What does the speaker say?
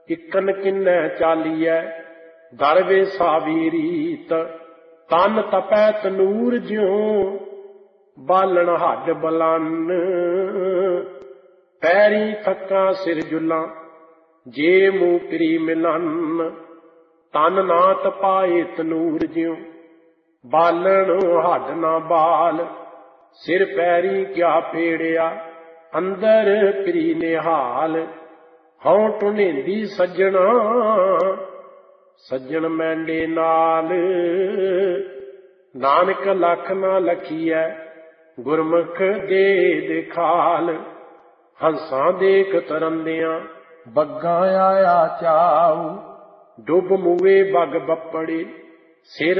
इकन किन्नै चालीऐ दरवे सावी रीत। तन तपै तनूर ज्यों बालन हड बलन। पैरी थक्कां सिर जुलां जे मूं पिरी मिलन। तन ना तपाए तनूर ज्यों बालन हड ना बाल। सिर पैरी क्या फेड़िया अंदर पिरी निहाल। हौं टुनेंदी सज्जणा सज्जन मैंडे नाल। नानक लख ना लखीऐ गुरमुख दे दिखाल। हंसां देख तरंदियां बग्गां आया चाऊ। डुब मुए बग बपड़े सिर